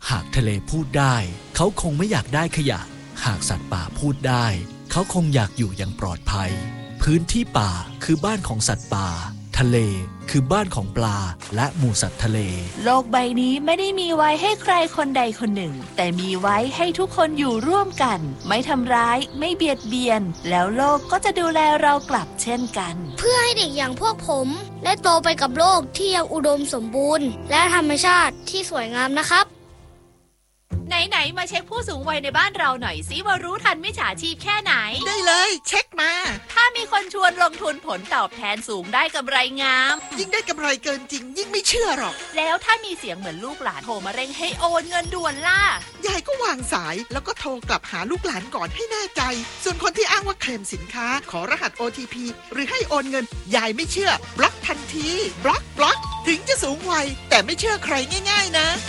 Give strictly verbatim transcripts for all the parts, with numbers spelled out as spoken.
หากทะเลพูดได้เขาคงไม่อยากได้ขยะหากสัตว์ป่าพูดได้เขาคงอยากอยู่อย่างปลอดภัยพื้นที่ป่าคือบ้านของสัตว์ป่าทะเลคือบ้านของปลาและหมู่สัตว์ทะเลโลกใบนี้ไม่ได้มีไว้ให้ใครคนใดคนหนึ่งแต่มีไว้ให้ทุกคนอยู่ร่วมกันไม่ทำร้ายไม่เบียดเบียนแล้วโลกก็จะดูแลเรากลับเช่นกันเพื่อให้เด็กอย่างพวกผมได้โตไปกับโลกที่ยังอุดมสมบูรณ์และธรรมชาติที่สวยงามนะครับไหนๆมาเช็คผู้สูงวัยในบ้านเราหน่อยสิว่ารู้ทันมิจฉาชีพแค่ไหนได้เลยเช็คมาถ้ามีคนชวนลงทุนผลตอบแทนสูงได้กำไรงามยิ่งได้กำไรเกินจริงยิ่งไม่เชื่อหรอกแล้วถ้ามีเสียงเหมือนลูกหลานโทรมาเร่งให้โอนเงินด่วนล่ะยายก็วางสายแล้วก็โทรกลับหาลูกหลานก่อนให้แน่ใจส่วนคนที่อ้างว่าเคลมสินค้าขอรหัส โอ ที พี หรือให้โอนเงินยายไม่เชื่อบล็อกทันทีบล็อกบล็อกถึงจะสูงวัยแต่ไม่เชื่อใครง่ายๆนะ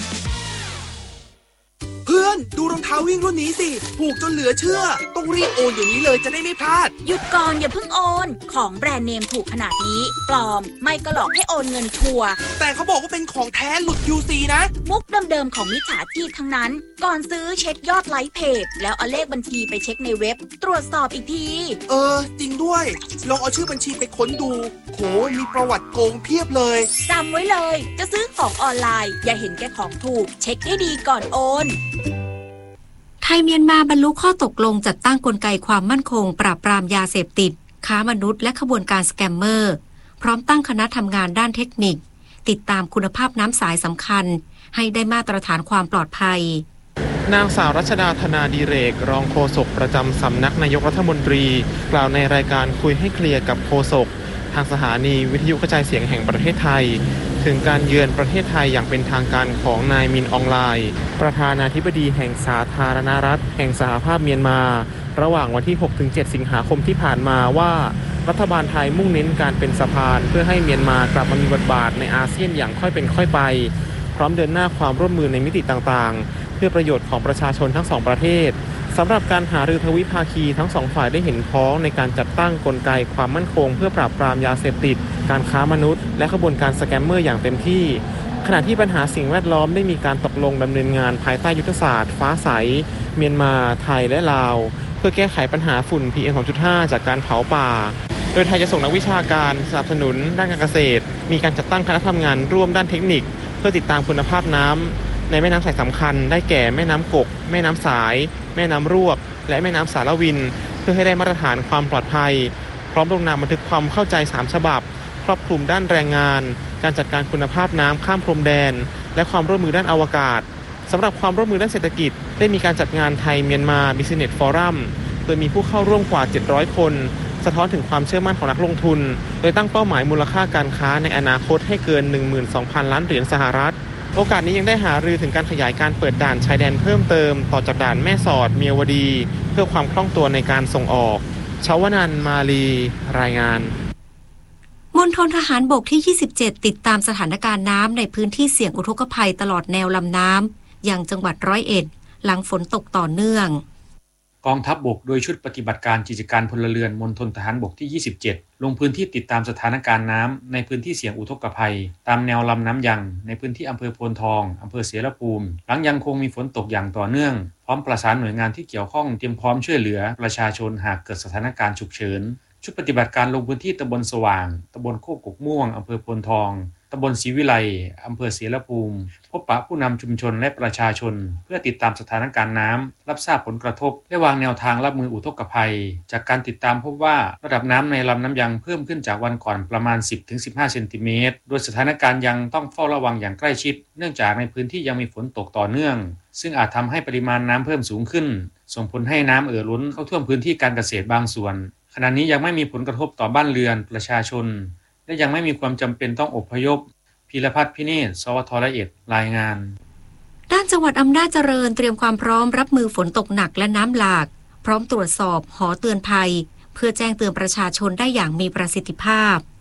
เพื่อนดูรองเท้าวิ่งรุ่นนี้สิถูกจนเหลือเชื่อต้องรีบโอนเดี๋ยวนี้เลยจะได้ไม่พลาดหยุดก่อนอย่าเพิ่งโอนของแบรนด์เนมถูกขนาดนี้ปลอมไม่ก็หลอกให้โอนเงินชัวร์แต่เขาบอกว่าเป็นของแท้หลุด ยู ซี นะมุกเดิมๆของมิจฉาชีพทั้งนั้นก่อนซื้อเช็คยอดไลค์เพจแล้วเอาเลขบัญชีไปเช็คในเว็บตรวจสอบอีกทีเออจริงด้วยลองเอาชื่อบัญชีไปค้นดูโหมีประวัติโกงเพียบเลยจำไว้เลยจะซื้อของออนไลน์อย่าเห็นแก่ของถูกเช็คให้ดีก่อนโอนไทยเมียนมาบรรลุข้อตกลงจัดตั้งกลไกความมั่นคงปราบปรามยาเสพติดค้ามนุษย์และขบวนการสแกมเมอร์พร้อมตั้งคณะทำงานด้านเทคนิคติดตามคุณภาพน้ำสายสำคัญให้ได้มาตรฐานความปลอดภัยนางสาวรัชดาธนาดิเรกรองโฆษกประจำสำนักนายกรัฐมนตรีกล่าวในรายการคุยให้เคลียร์กับโฆษกทางสถานีวิทยุกระจายเสียงแห่งประเทศไทยถึงการเยือนประเทศไทยอย่างเป็นทางการของนายมินอองไลน์ประธานาธิบดีแห่งสาธารณรัฐแห่งสหภาพเมียนมาระหว่างวันที่ หกถึงเจ็ด สิงหาคมที่ผ่านมาว่ารัฐบาลไทยมุ่งเน้นการเป็นสะพานเพื่อให้เมียนมากลับมามีบทบาทในอาเซียนอย่างค่อยเป็นค่อยไปพร้อมเดินหน้าความร่วมมือในมิติต่างๆเพื่อประโยชน์ของประชาชนทั้งสองประเทศสำหรับการหารือทวิภาคีทั้งสองฝ่ายได้เห็นพ้องในการจัดตั้งกลไกความมั่นคงเพื่อปราบปรามยาเสพติดการค้ามนุษย์และขบวนการสแกมเมอร์อย่างเต็มที่ขณะที่ปัญหาสิ่งแวดล้อมได้มีการตกลงดำเนินงานภายใต้ยุทธศาสตร์ฟ้าใสเมียนมาไทยและลาวเพื่อแก้ไขปัญหาฝุ่น พี เอ็ม สองจุดห้า จากการเผาป่าโดยไทยจะส่งนักวิชาการสนับสนุนด้านการเกษตรมีการจัดตั้งคณะทำงานร่วมด้านเทคนิคเพื่อติดตามคุณภาพน้ำในแม่น้ำสายสำคัญได้แก่แม่น้ำกกแม่น้ำสายแม่น้ำรวกและแม่น้ำสารวินเพื่อให้ได้มาตรฐานความปลอดภัยพร้อมลงนามบันทึกความเข้าใจสามฉบับครอบคลุมด้านแรงงานการจัดการคุณภาพน้ำข้ามพรมแดนและความร่วมมือด้านอวกาศสำหรับความร่วมมือด้านเศรษฐกิจได้มีการจัดงานไทยเมียนมา Business Forum โดยมีผู้เข้าร่วมกว่าเจ็ดร้อยคนสะท้อนถึงความเชื่อมั่นของนักลงทุนโดยตั้งเป้าหมายมูลค่าการค้าในอนาคตให้เกิน หนึ่งหมื่นสองพัน ล้านเหรียญสหรัฐโอกาสนี้ยังได้หารือถึงการขยายการเปิดด่านชายแดนเพิ่มเติมต่อจากด่านแม่สอดเมียวดีเพื่อความคล่องตัวในการส่งออกชวนันท์มาลีรายงานมณฑลทหารบกที่ยี่สิบเจ็ดติดตามสถานการณ์น้ำในพื้นที่เสี่ยงอุทกภัยตลอดแนวลำน้ำอย่างจังหวัดร้อยเอ็ดหลังฝนตกต่อเนื่องกองทัพบกโดยชุดปฏิบัติการกิจการพลเรือนมณฑลทหารบกที่ยี่สิบเจ็ดลงพื้นที่ติดตามสถานการณ์น้ำในพื้นที่เสี่ยงอุทกภัยตามแนวลำน้ำยังในพื้นที่อำเภอโพนทองอำเภอเสรภูมิหลังยังคงมีฝนตกอย่างต่อเนื่องพร้อมประสานหน่วยงานที่เกี่ยวข้องเตรียมพร้อมช่วยเหลือประชาชนหากเกิดสถานการณ์ฉุกเฉินชุดปฏิบัติการลงพื้นที่ตำบลสว่างตำบลโคกกกม่วงอำเภอโพนทองตำบลศรีวิไลอำเภอเสรภูมิพบปะผู้นำชุมชนและประชาชนเพื่อติดตามสถานการณ์น้ำรับทราบผลกระทบและวางแนวทางรับมืออุทกภัยจากการติดตามพบว่าระดับน้ำในลำน้ำยังเพิ่มขึ้นจากวันก่อนประมาณ สิบถึงสิบห้า เซนติเมตรโดยสถานการณ์ยังต้องเฝ้าระวังอย่างใกล้ชิดเนื่องจากในพื้นที่ยังมีฝนตกต่อเนื่องซึ่งอาจทำให้ปริมาณน้ำเพิ่มสูงขึ้นส่งผลให้น้ำเอ่อล้นเข้าท่วมพื้นที่การเกษตรบางส่วนขณะนี้ยังไม่มีผลกระทบต่อบ้านเรือนประชาชนและยังไม่มีความจำเป็นต้องอพยพพีรพัฒน์พิเนศ สวท.ละเอียดรายงานด้านจังหวัดอำนาจเจริญเตรียมความพร้อมรับมือฝนตกหนักและน้ำหลากพร้อมตรวจสอบหอเตือนภัยเพื่อแจ้งเตือนประชาชนได้อย่างมีประสิทธิภาพ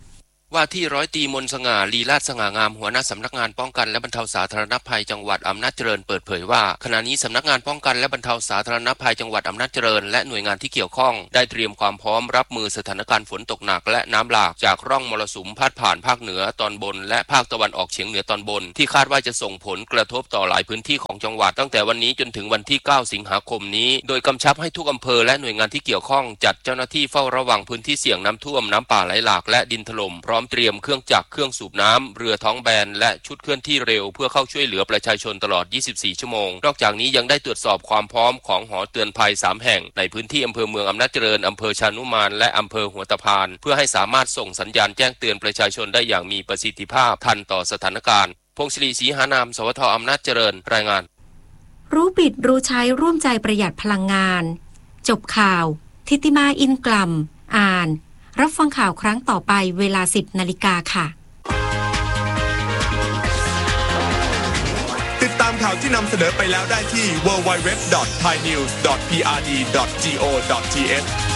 ว่าที่ร้อยตรีมนต์สง่าลีลาศสง่างามหัวหน้าสำนักงานป้องกันและบรรเทาสาธารณภัยจังหวัดอำนาจเจริญเปิดเผยว่าขณะนี้สำนักงานป้องกันและบรรเทาสาธารณภัยจังหวัดอำนาจเจริญและหน่วยงานที่เกี่ยวข้องได้เตรียมความพร้อมรับมือสถานการณ์ฝนตกหนักและน้ำหลากจากร่องมรสุมพัดผ่านภาคเหนือตอนบนและภาคตะวันออกเฉียงเหนือตอนบนที่คาดว่าจะส่งผลกระทบต่อหลายพื้นที่ของจังหวัดตั้งแต่วันนี้จนถึงวันที่เก้าสิงหาคมนี้โดยกำชับให้ทุกอำเภอและหน่วยงานที่เกี่ยวข้องจัดเจ้าหน้าที่เฝ้าระวังพื้นที่เสี่ยงน้ำท่วมน้ำป่าไหลหลากและดินถล่มพร้อมเตรียมเครื่องจักรเครื่องสูบน้ำเรือท้องแบนและชุดเคลื่อนที่เร็วเพื่อเข้าช่วยเหลือประชาชนตลอดยี่สิบสี่ชั่วโมงนอกจากนี้ยังได้ตรวจสอบความพร้อมของหอเตือนภัยสามแห่งในพื้นที่อำเภอเมืองอำนาจเจริญอำเภอชานุมานและอำเภอหัวตะพานเพื่อให้สามารถส่งสัญญาณแจ้งเตือนประชาชนได้อย่างมีประสิทธิภาพทันต่อสถานการณ์พงศิริศรีหานามสวทอำนาจเจริญรายงานรู้ปิดรู้ใช้ร่วมใจประหยัดพลังงานจบข่าวทิติมาอินกลัมอ่านรับฟังข่าวครั้งต่อไปเวลา สิบนาฬิกาค่ะติดตามข่าวที่นำเสนอไปแล้วได้ที่ ดับเบิลยู ดับเบิลยู ดับเบิลยู ดอท ไทยนิวส์ ดอท พี อาร์ ดี ดอท จี โอ ดอท ที เอช